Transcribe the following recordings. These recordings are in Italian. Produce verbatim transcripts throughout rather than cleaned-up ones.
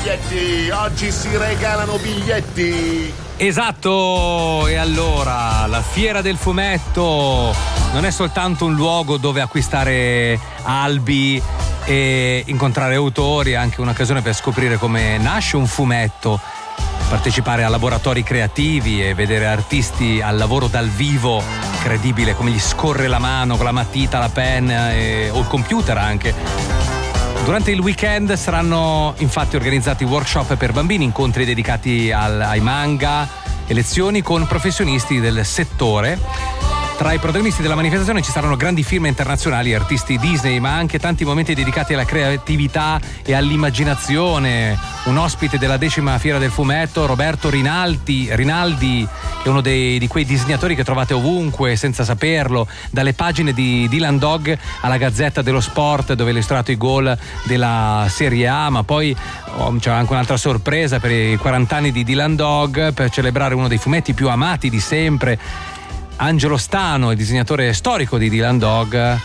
biglietti, oggi si regalano biglietti. Esatto, e allora la Fiera del Fumetto non è soltanto un luogo dove acquistare albi e incontrare autori, è anche un'occasione per scoprire come nasce un fumetto, partecipare a laboratori creativi e vedere artisti al lavoro dal vivo, incredibile come gli scorre la mano con la matita, la penna e, o il computer anche. Durante il weekend saranno infatti organizzati workshop per bambini, incontri dedicati al, ai manga e lezioni con professionisti del settore. Tra i protagonisti della manifestazione ci saranno grandi firme internazionali, artisti Disney, ma anche tanti momenti dedicati alla creatività e all'immaginazione. Un ospite della decima Fiera del Fumetto, Roberto Rinaldi, Rinaldi che è uno dei, di quei disegnatori che trovate ovunque senza saperlo, dalle pagine di Dylan Dog alla Gazzetta dello Sport, dove ha illustrato i gol della Serie A, ma poi oh, c'è anche un'altra sorpresa per i quaranta anni di Dylan Dog, per celebrare uno dei fumetti più amati di sempre. Angelo Stano, il disegnatore storico di Dylan Dog,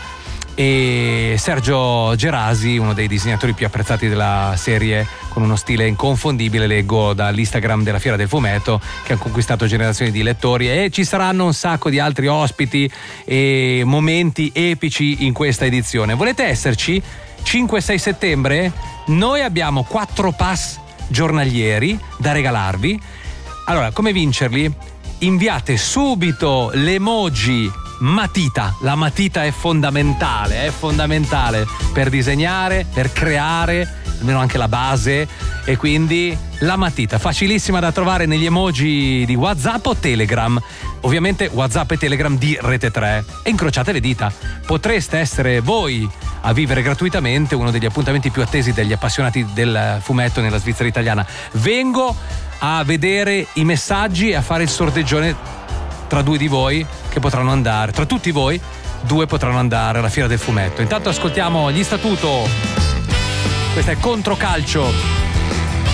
e Sergio Gerasi, uno dei disegnatori più apprezzati della serie, con uno stile inconfondibile, leggo dall'Instagram della Fiera del Fumetto, che ha conquistato generazioni di lettori. E ci saranno un sacco di altri ospiti e momenti epici in questa edizione. Volete esserci? cinque sei settembre noi abbiamo quattro pass giornalieri da regalarvi. Allora, come vincerli? Inviate subito l'emoji matita. La matita è fondamentale, è fondamentale per disegnare, per creare, almeno anche la base, e quindi la matita, facilissima da trovare negli emoji di WhatsApp o Telegram. Ovviamente WhatsApp e Telegram di Rete tre. E incrociate le dita, potreste essere voi a vivere gratuitamente uno degli appuntamenti più attesi dagli appassionati del fumetto nella Svizzera italiana. Vengo a vedere i messaggi e a fare il sorteggione tra due di voi che potranno andare, tra tutti voi due potranno andare alla Fiera del Fumetto. Intanto ascoltiamo gli Statuto, questa è Controcalcio.